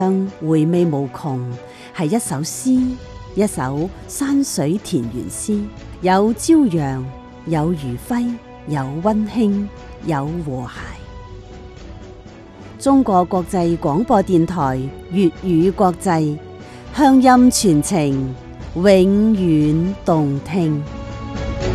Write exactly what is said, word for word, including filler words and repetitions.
回味無窮，係一首詩，一首山水田園詩，有朝陽，有餘暉，有溫馨，有和諧。中國國際廣播電台粵語國際，鄉音傳情，永遠動聽。